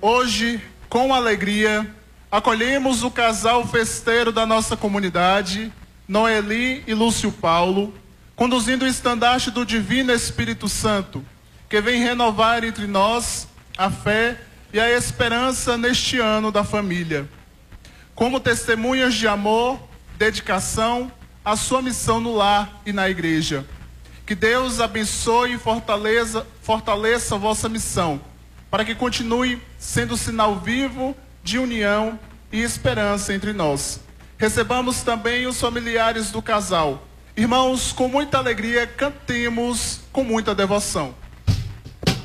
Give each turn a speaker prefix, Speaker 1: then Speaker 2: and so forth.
Speaker 1: Hoje, com alegria, acolhemos o casal festeiro da nossa comunidade, Noeli e Lúcio Paulo, conduzindo o estandarte do Divino Espírito Santo, que vem renovar entre nós a fé e a esperança neste ano da família. Como testemunhas de amor, dedicação à sua missão no lar e na igreja. Que Deus abençoe e fortaleça a vossa missão, para que continue sendo sinal vivo de união e esperança entre nós. Recebamos também os familiares do casal. Irmãos, com muita alegria, cantemos com muita devoção.